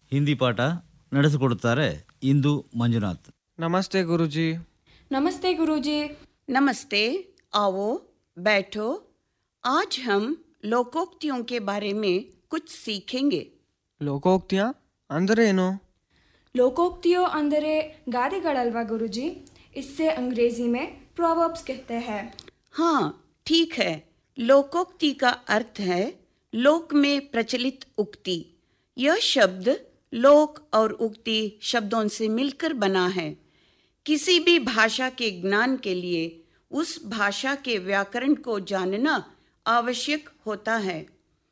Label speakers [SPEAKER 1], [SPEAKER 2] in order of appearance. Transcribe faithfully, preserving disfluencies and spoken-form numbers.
[SPEAKER 1] ಹಿಂದಿ ಪಾಠ ನಡೆಸಿಕೊಡುತ್ತಾರೆ ಇಂದು ಮಂಜುನಾಥ್.
[SPEAKER 2] ನಮಸ್ತೆ ಗುರುಜಿ.
[SPEAKER 3] नमस्ते गुरुजी.
[SPEAKER 4] नमस्ते. आओ बैठो. आज हम लोकोक्तियों के बारे में कुछ सीखेंगे.
[SPEAKER 2] ಲೋಕೋಕ್ತಿಯ ಅಂದರೆ ಏನು?
[SPEAKER 3] लोकोक्तियों अंदरे गादेगळल्वा गुरुजी. इससे अंग्रेजी में प्रोवर्ब्स कहते हैं.
[SPEAKER 4] हाँ, ठीक है. लोकोक्ति का अर्थ है लोक में प्रचलित उक्ति. यह शब्द लोक और उक्ति शब्दों से मिलकर बना है. किसी भी भाषा के ज्ञान के लिए उस भाषा के व्याकरण को जानना आवश्यक होता है.